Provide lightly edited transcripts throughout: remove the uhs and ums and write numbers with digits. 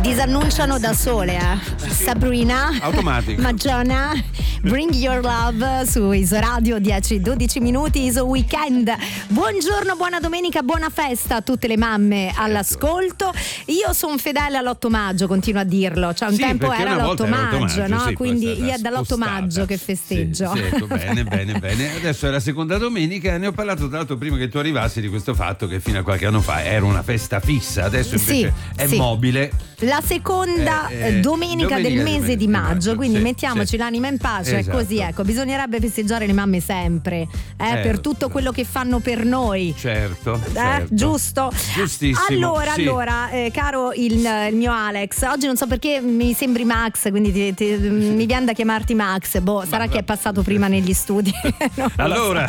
disannunciano da sole, Sabrina, automatico, Magiona, Bring Your Love su Iso Radio, 10-12 minuti, Iso Weekend. Buongiorno, buona domenica, buona festa a tutte le mamme all'ascolto. Io sono fedele all'8 maggio, continuo a dirlo, cioè un tempo era l'8 maggio, no? Sì, quindi io è dall'8 maggio che festeggio. Sì, ecco, bene. Adesso è la seconda domenica e ne ho parlato tra l'altro prima che tu arrivassi di questo fatto che fino a qualche anno fa era una festa fissa, adesso invece è mobile. La seconda domenica del mese di maggio, quindi mettiamoci l'anima in pace, esatto. È così, ecco, bisognerebbe festeggiare le mamme sempre, per tutto quello che fanno per noi. Certo. Giusto? Giustissimo. Allora, caro il mio Alex, oggi non so perché mi sembri Max, quindi mi viene da chiamarti Max. Sarà che è passato prima negli studi. Allora,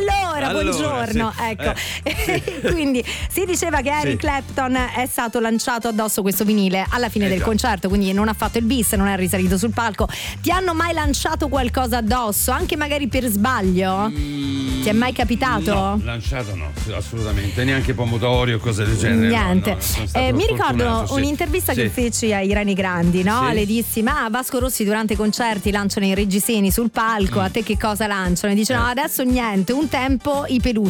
buongiorno. Sì. Ecco. Quindi si diceva che Eric Clapton è stato lanciato addosso questo vinile alla fine del concerto, quindi non ha fatto il bis, non è risalito sul palco. Ti hanno mai lanciato qualcosa addosso, anche magari per sbaglio? Ti è mai capitato? No, lanciato no, assolutamente, neanche pomodori o cose del genere. Niente. No, mi ricordo un'intervista che feci a Irene Grandi, no? Le dissi: ma Vasco Rossi durante i concerti lanciano i reggiseni sul palco, a te che cosa lanciano? E dice: no, adesso niente, un tempo i peluche.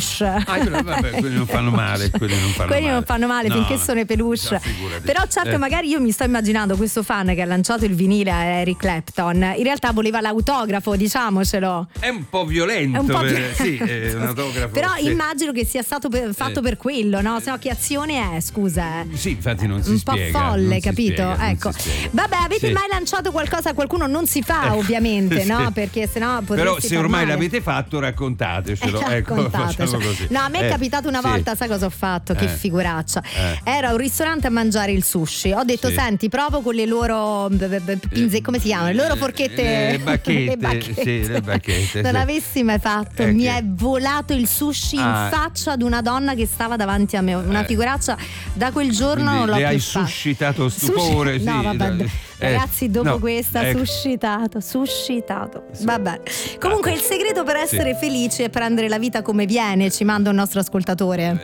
Quelli non fanno male, non fanno male finché sono i peluche. Però certo, magari io mi sto immaginando questo fan che ha lanciato il vinile a Eric Clapton, in realtà voleva l'autografo, diciamocelo. È un po' violento, sì, è un autografo. Però immagino che sia stato fatto per quello, no? Se no che azione è, scusa? Sì, infatti non si spiega. Un po' folle, capito? Ecco. Vabbè, avete mai lanciato qualcosa a qualcuno? Non si fa, ovviamente, no? Perché sennò però se ormai l'avete fatto, raccontatecelo. Raccontatecelo. Così. No, a me è capitato una volta, sai cosa ho fatto? Che figuraccia. Era a un ristorante a mangiare il sushi. Ho detto: senti, provo con le loro pinze, come si chiamano? Le loro forchette, le bacchette. Non avessi mai fatto, mi è volato il sushi in faccia ad una donna che stava davanti a me. Una figuraccia. Da quel giorno non l'ho più hai fatto. suscitato stupore. No, vabbè. Ragazzi, dopo questa suscitato. Vabbè. Comunque il segreto per essere felici è prendere la vita come viene, ci manda un nostro ascoltatore.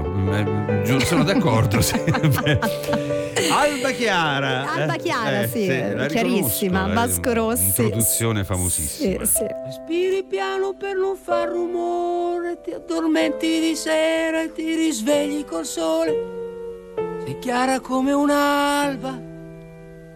Ecco, sono d'accordo. Alba Chiara, sì, chiarissima. Vasco Rossi. Introduzione famosissima. Sì. Respiri piano per non far rumore, ti addormenti di sera e ti risvegli col sole. Sei chiara come un'alba